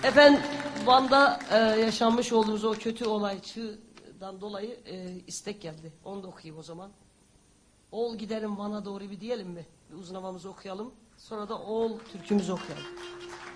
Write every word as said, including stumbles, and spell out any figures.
Efendim Van'da e, yaşanmış olduğumuz o kötü olaydan dolayı e, istek geldi. Onu da okuyayım o zaman. Oğul gidelim Van'a doğru bir diyelim mi? Bir uzun havamızı okuyalım. Sonra da oğul türkümüzü okuyalım.